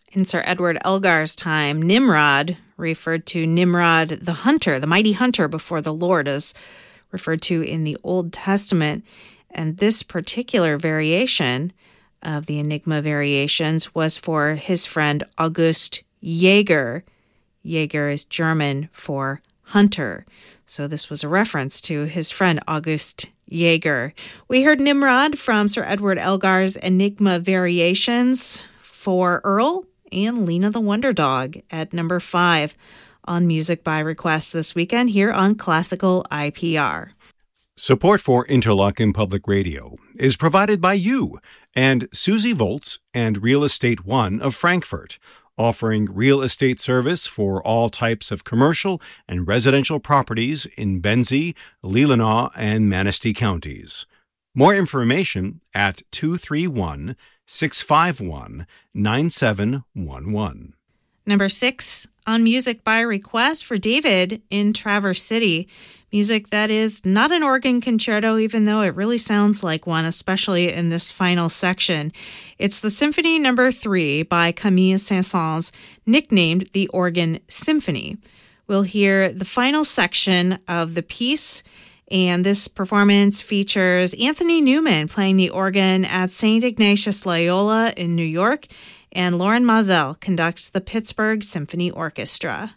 In Sir Edward Elgar's time, Nimrod, referred to Nimrod the hunter, the mighty hunter before the Lord, as referred to in the Old Testament. And this particular variation of the Enigma variations was for his friend August Jaeger. Jaeger is German for hunter. So this was a reference to his friend August Jaeger. We heard Nimrod from Sir Edward Elgar's Enigma variations for Earl and Lena the Wonder Dog at number 5 on Music by Request this weekend here on Classical IPR. Support for Interlochen Public Radio is provided by you and Susie Volz and Real Estate One of Frankfurt, offering real estate service for all types of commercial and residential properties in Benzie, Leelanau, and Manistee counties. More information at 231-651-9711. Number 6 on Music by Request for David in Traverse City. Music that is not an organ concerto, even though it really sounds like one, especially in this final section. It's the Symphony No. 3 by Camille Saint-Saëns, nicknamed the Organ Symphony. We'll hear the final section of the piece, and this performance features Anthony Newman playing the organ at St. Ignatius Loyola in New York, and Lauren Mazel conducts the Pittsburgh Symphony Orchestra.